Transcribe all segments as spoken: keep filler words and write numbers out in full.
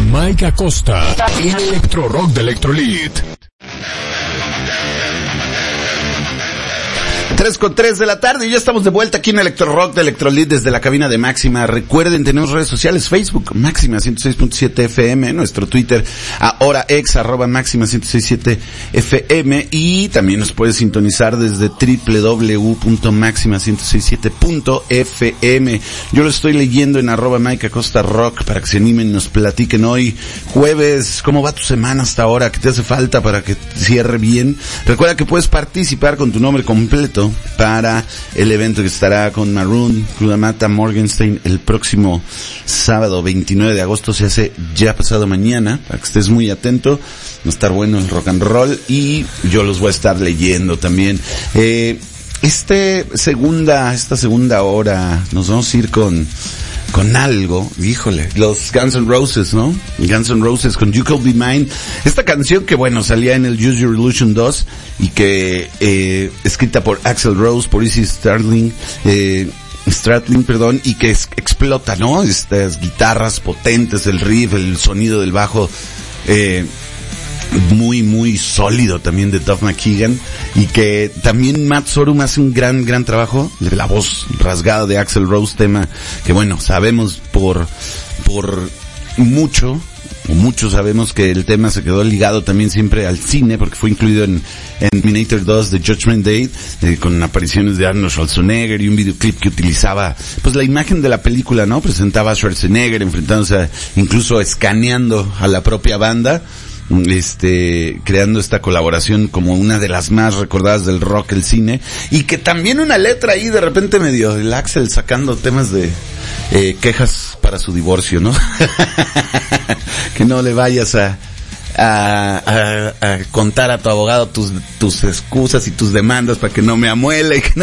Mike Acosta en Electro Rock de Electrolit. tres con tres de la tarde y ya estamos de vuelta aquí en Electro Rock de Electrolit desde la cabina de Máxima. Recuerden, tenemos redes sociales, Facebook, Máxima ciento seis punto siete F M, nuestro Twitter, ahora ex, arroba Máxima ciento seis punto siete F M, y también nos puedes sintonizar desde doble u doble u doble u punto máxima ciento sesenta y siete punto F M. Yo lo estoy leyendo en arroba Mike Acosta Rock para que se animen y nos platiquen hoy, jueves, cómo va tu semana hasta ahora, qué te hace falta para que cierre bien. Recuerda que puedes participar con tu nombre completo para el evento que estará con Maroon, Crudamata, Morgenstein el próximo sábado veintinueve de agosto, se hace ya pasado mañana, para que estés muy atento. Va a estar bueno el rock and roll y yo los voy a estar leyendo también. Eh, este segunda, esta segunda hora nos vamos a ir con con algo, híjole, los Guns N' Roses, ¿no? Guns N' Roses con You Could Be Mine. Esta canción que, bueno, salía en el Use Your Illusion dos y que, eh, escrita por Axl Rose, por Izzy Stradlin, eh, Stradlin, perdón, y que es, explota, ¿no? Estas guitarras potentes, el riff, el sonido del bajo, eh, muy, muy sólido también de Duff McKagan, y que también Matt Sorum hace un gran, gran trabajo de la voz rasgada de Axl Rose, tema que, bueno, sabemos por, por mucho, o muchos sabemos que el tema se quedó ligado también siempre al cine, porque fue incluido en, en Terminator dos de Judgment Day, eh, con apariciones de Arnold Schwarzenegger y un videoclip que utilizaba, pues, la imagen de la película, ¿no? Presentaba a Schwarzenegger enfrentándose a, incluso escaneando a la propia banda, este, creando esta colaboración como una de las más recordadas del rock, el cine, y que también una letra ahí de repente medio el Axl sacando temas de eh, quejas para su divorcio, ¿no? Que no le vayas a A, a, a contar a tu abogado tus tus excusas y tus demandas para que no me amuele, que no.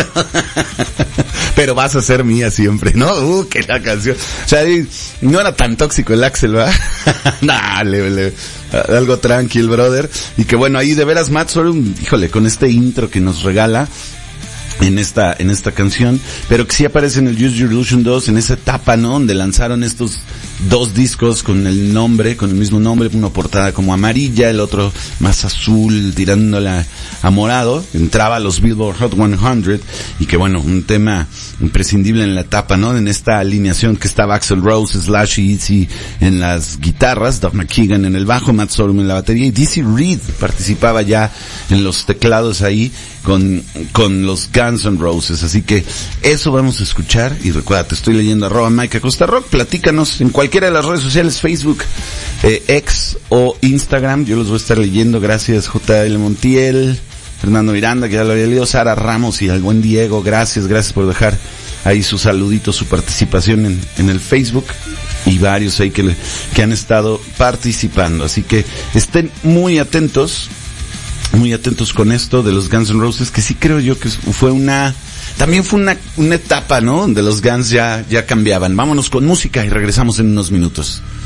Pero vas a ser mía siempre, ¿no? Uh, que la canción. O sea, no era tan tóxico el Axl, ¿verdad? Nah, le, le, algo tranquil, brother. Y que bueno, ahí de veras Matt Sorum, híjole, con este intro que nos regala en esta, en esta canción, pero que sí aparece en el Use Your Illusion dos, en esa etapa, ¿no? Donde lanzaron estos dos discos con el nombre, con el mismo nombre, una portada como amarilla, el otro más azul, tirándola a morado, entraba a los Billboard Hot cien, y que bueno, un tema imprescindible en la etapa, ¿no? En esta alineación que estaba Axl Rose, Slash y Izzy en las guitarras, Duff McKagan en el bajo, Matt Sorum en la batería, y Dizzy Reed participaba ya en los teclados ahí con, con los Guns N' Roses. Así que eso vamos a escuchar, y recuerda, te estoy leyendo arroba Mike Acosta Rock, platícanos en cualquiera de las redes sociales, Facebook, eh, X o Instagram, yo los voy a estar leyendo. Gracias J L Montiel, Fernando Miranda, que ya lo había leído, Sara Ramos y al buen Diego, gracias, gracias por dejar ahí su saludito, su participación en, en el Facebook, y varios ahí que, que han estado participando. Así que estén muy atentos, muy atentos con esto de los Guns N' Roses, que sí creo yo que fue una, también fue una, una etapa, ¿no? Donde los Guns ya, ya cambiaban. Vámonos con música y regresamos en unos minutos.